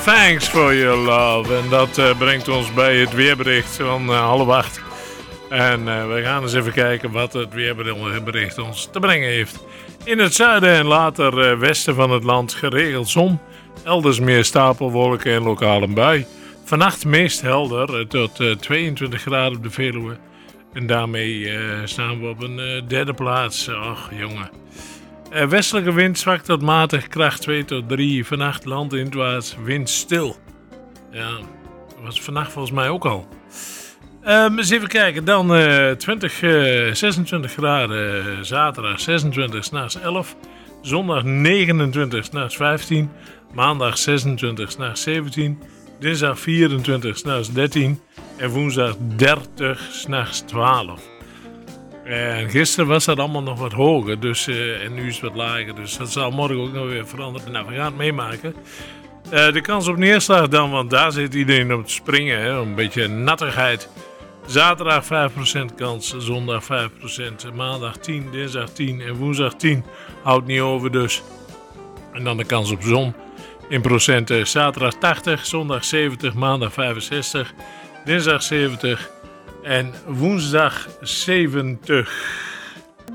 Thanks for your love. En dat brengt ons bij het weerbericht van 7:30. En we gaan eens even kijken wat het weerbericht ons te brengen heeft. In het zuiden en later westen van het land geregeld zon. Elders meer stapelwolken en lokaal een bui. Vannacht meest helder tot 22 graden op de Veluwe. En daarmee staan we op een derde plaats. Och jongen. Westelijke wind zwak tot matig, kracht 2 tot 3. Vannacht landinwaarts, wind stil. Ja, dat was vannacht volgens mij ook al. Eens even kijken, dan 26 graden zaterdag, 26 s'nachts 11. Zondag 29 s'nachts 15. Maandag 26 s'nachts 17. Dinsdag 24 s'nachts 13. En woensdag 30 s'nachts 12. En gisteren was dat allemaal nog wat hoger, dus, en nu is het wat lager. Dus dat zal morgen ook nog weer veranderen. Nou, we gaan het meemaken. De kans op neerslag dan, want daar zit iedereen op te springen. Hè? Een beetje nattigheid. Zaterdag 5% kans, zondag 5%, maandag 10, dinsdag 10 en woensdag 10. Houdt niet over dus. En dan de kans op zon in procenten. Zaterdag 80, zondag 70, maandag 65, dinsdag 70 en woensdag 70.